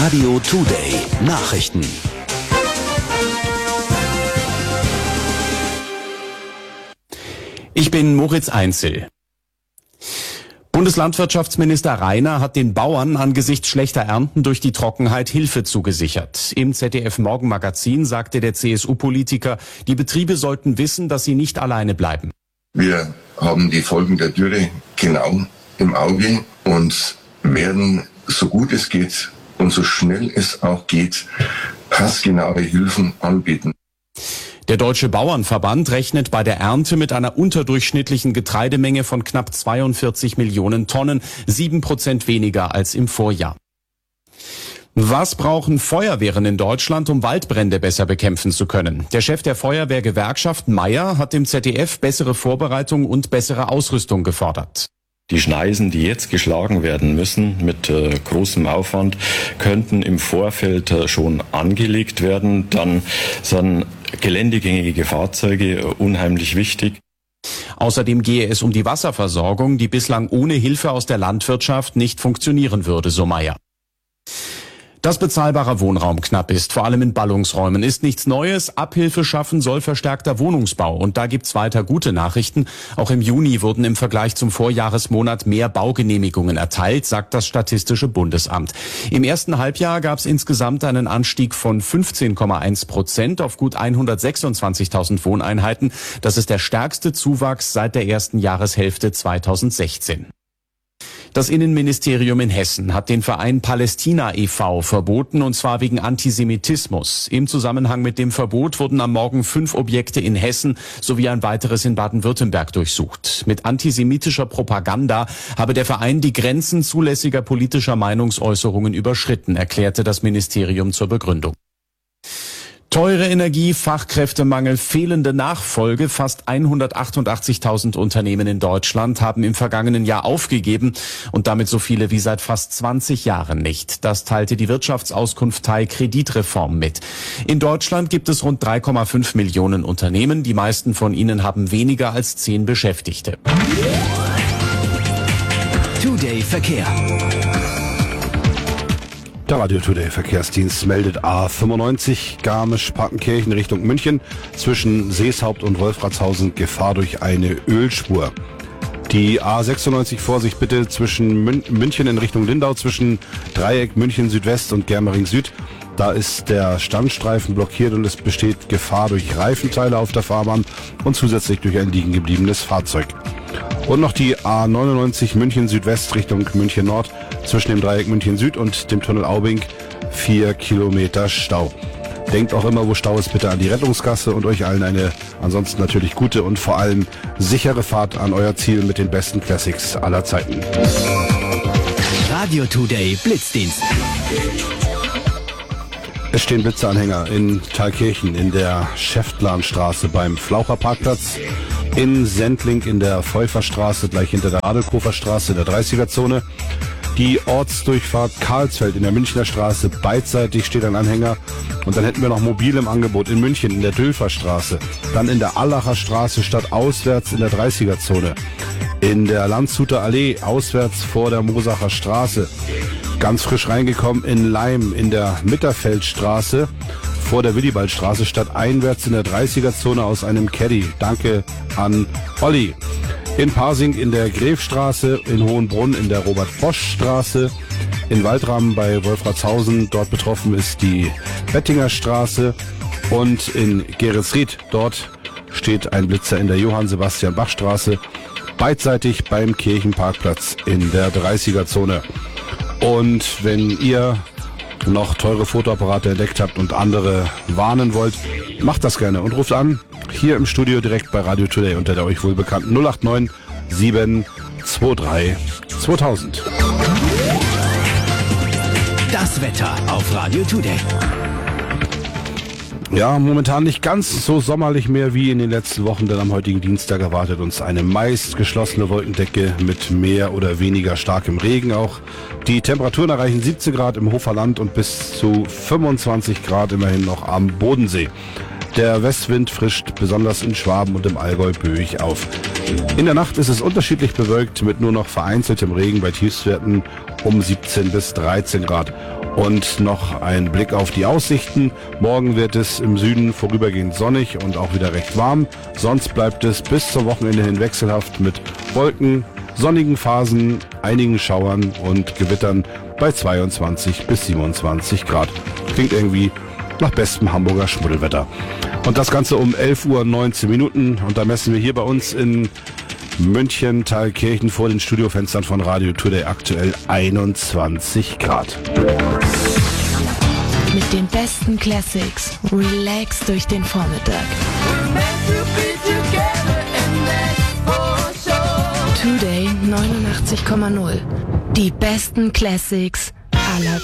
Radio Today Nachrichten. Ich bin Moritz Einzel. Bundeslandwirtschaftsminister Rainer hat den Bauern angesichts schlechter Ernten durch die Trockenheit Hilfe zugesichert. Im ZDF-Morgenmagazin sagte der CSU-Politiker, die Betriebe sollten wissen, dass sie nicht alleine bleiben. Wir haben die Folgen der Dürre genau im Auge und werden, so gut es geht und so schnell es auch geht, passgenaue Hilfen anbieten. Der Deutsche Bauernverband rechnet bei der Ernte mit einer unterdurchschnittlichen Getreidemenge von knapp 42 Millionen Tonnen, 7% weniger als im Vorjahr. Was brauchen Feuerwehren in Deutschland, um Waldbrände besser bekämpfen zu können? Der Chef der Feuerwehrgewerkschaft Mayer hat im ZDF bessere Vorbereitung und bessere Ausrüstung gefordert. Die Schneisen, die jetzt geschlagen werden müssen, mit großem Aufwand, könnten im Vorfeld schon angelegt werden. Dann sind geländegängige Fahrzeuge unheimlich wichtig. Außerdem gehe es um die Wasserversorgung, die bislang ohne Hilfe aus der Landwirtschaft nicht funktionieren würde, so Mayer. Dass bezahlbarer Wohnraum knapp ist, vor allem in Ballungsräumen, ist nichts Neues. Abhilfe schaffen soll verstärkter Wohnungsbau. Und da gibt's weiter gute Nachrichten. Auch im Juni wurden im Vergleich zum Vorjahresmonat mehr Baugenehmigungen erteilt, sagt das Statistische Bundesamt. Im ersten Halbjahr gab's insgesamt einen Anstieg von 15,1% auf gut 126.000 Wohneinheiten. Das ist der stärkste Zuwachs seit der ersten Jahreshälfte 2016. Das Innenministerium in Hessen hat den Verein Palästina e.V. verboten, und zwar wegen Antisemitismus. Im Zusammenhang mit dem Verbot wurden am Morgen 5 Objekte in Hessen sowie ein weiteres in Baden-Württemberg durchsucht. Mit antisemitischer Propaganda habe der Verein die Grenzen zulässiger politischer Meinungsäußerungen überschritten, erklärte das Ministerium zur Begründung. Teure Energie, Fachkräftemangel, fehlende Nachfolge. Fast 188.000 Unternehmen in Deutschland haben im vergangenen Jahr aufgegeben und damit so viele wie seit fast 20 Jahren nicht. Das teilte die Wirtschaftsauskunftei Kreditreform mit. In Deutschland gibt es rund 3,5 Millionen Unternehmen. Die meisten von ihnen haben weniger als 10 Beschäftigte. Today Verkehr. Der Radio Today Verkehrsdienst meldet A95 Garmisch-Partenkirchen Richtung München zwischen Seeshaupt und Wolfratshausen Gefahr durch eine Ölspur. Die A96 Vorsicht bitte zwischen München in Richtung Lindau zwischen Dreieck München Südwest und Germering Süd. Da ist der Standstreifen blockiert und es besteht Gefahr durch Reifenteile auf der Fahrbahn und zusätzlich durch ein liegen gebliebenes Fahrzeug. Und noch die A99 München Südwest Richtung München Nord zwischen dem Dreieck München Süd und dem Tunnel Aubing 4 Kilometer Stau. Denkt auch immer, wo Stau ist, bitte an die Rettungsgasse und euch allen eine ansonsten natürlich gute und vor allem sichere Fahrt an euer Ziel mit den besten Classics aller Zeiten. Radio Today Blitzdienst. Es stehen Blitzeanhänger in Thalkirchen in der Schäftlarnstraße beim Flaucherparkplatz, in Sendling in der Pfeuferstraße gleich hinter der Adelkofer-Straße in der 30er-Zone. Die Ortsdurchfahrt Karlsfeld in der Münchner Straße, beidseitig steht ein Anhänger. Und dann hätten wir noch mobil im Angebot in München in der Dülferstraße, dann in der Allacher Straße stadtauswärts in der 30er-Zone, in der Landshuter Allee auswärts vor der Mosacher Straße, ganz frisch reingekommen in Leim in der Mitterfeldstraße vor der Willibaldstraße stadteinwärts in der 30er-Zone aus einem Caddy. Danke an Olli. In Pasing in der Grefstraße, in Hohenbrunn in der Robert-Bosch-Straße, in Waldram bei Wolfratshausen, dort betroffen ist die Bettinger Straße, und in Geretsried, dort steht ein Blitzer in der Johann-Sebastian-Bach-Straße, beidseitig beim Kirchenparkplatz in der 30er-Zone. Und wenn ihr noch teure Fotoapparate entdeckt habt und andere warnen wollt, macht das gerne und ruft an, hier im Studio direkt bei Radio Today unter der euch wohlbekannten 089 723 2000. Das Wetter auf Radio Today. Ja, momentan nicht ganz so sommerlich mehr wie in den letzten Wochen, denn am heutigen Dienstag erwartet uns eine meist geschlossene Wolkendecke mit mehr oder weniger starkem Regen auch. Die Temperaturen erreichen 17 Grad im Hoferland und bis zu 25 Grad immerhin noch am Bodensee. Der Westwind frischt besonders in Schwaben und im Allgäu böig auf. In der Nacht ist es unterschiedlich bewölkt mit nur noch vereinzeltem Regen bei Tiefstwerten um 17 bis 13 Grad. Und noch ein Blick auf die Aussichten. Morgen wird es im Süden vorübergehend sonnig und auch wieder recht warm. Sonst bleibt es bis zum Wochenende hin wechselhaft mit Wolken, sonnigen Phasen, einigen Schauern und Gewittern bei 22 bis 27 Grad. Klingt irgendwie nach bestem Hamburger Schmuddelwetter. Und das Ganze um 11:19 Uhr. Und da messen wir hier bei uns in München, Thalkirchen vor den Studiofenstern von Radio Today aktuell 21 Grad. Mit den besten Classics. Relax durch den Vormittag. Today 89,0. Die besten Classics aller